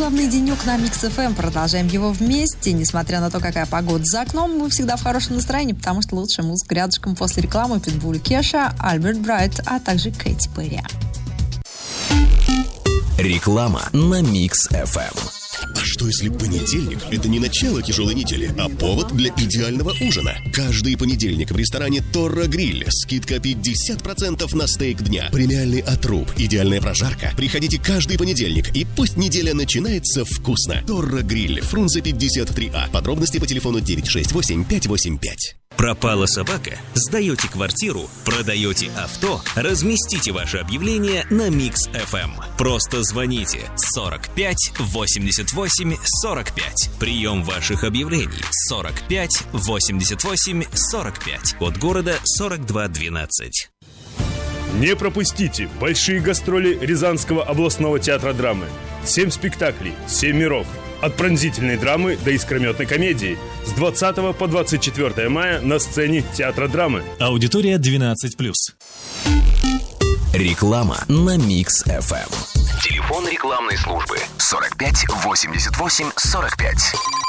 славный денек на Микс ФМ. Продолжаем его вместе. Несмотря на то, какая погода за окном, мы всегда в хорошем настроении, потому что лучшая музыка рядышком. После рекламы Питбуль, Кеша, Альберт Брайт, а также Кэти Перри. Реклама на Микс ФМ. А что если понедельник – это не начало тяжелой недели, а повод для идеального ужина? Каждый понедельник в ресторане Торро Гриль скидка 50% на стейк дня. Премиальный отруб, идеальная прожарка. Приходите каждый понедельник, и пусть неделя начинается вкусно. Торро Гриль, Фрунзе 53А. Подробности по телефону 968-585. Пропала собака? Сдаете квартиру? Продаете авто? Разместите ваше объявление на Микс ФМ. Просто звоните 45 88 45. Прием ваших объявлений 45 88 45. Код города 4212. Не пропустите большие гастроли Рязанского областного театра драмы. 7 спектаклей, 7 миров. От пронзительной драмы до искрометной комедии. С 20 по 24 мая на сцене театра драмы. Аудитория 12+. Реклама на Микс ФМ. Телефон рекламной службы 45 88 45.